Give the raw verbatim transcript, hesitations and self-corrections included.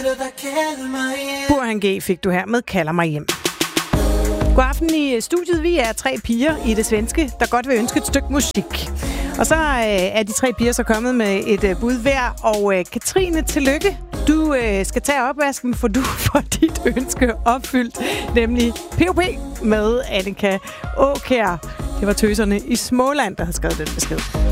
Burhan G fik du her med Kalder mig hjem. God aften i studiet. Vi er tre piger i det svenske, der godt vil ønske et stykke musik. Og så øh, er de tre piger så kommet med et øh, bud hver. Og øh, Katrine, tillykke. Du øh, skal tage opvasken, for du får dit ønske opfyldt. Nemlig P O P med Annika Aakjær. Det var tøserne i Småland, der havde skrevet den besked.